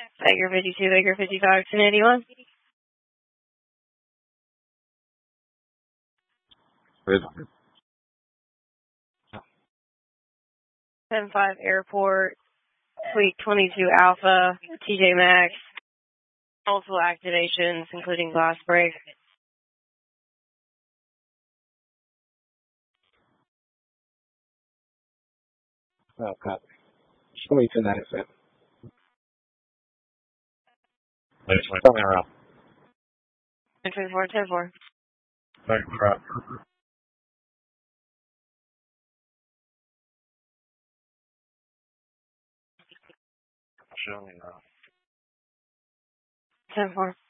Baker 52, Baker 55, 1081. 10-5 Airport, Suite 22 Alpha, TJ Maxx. Multiple activations, including glass break. Oh, copy. Show me 1097. Coming around. 10-4, 10-4. Thanks, Rob. Show me now. 10-4.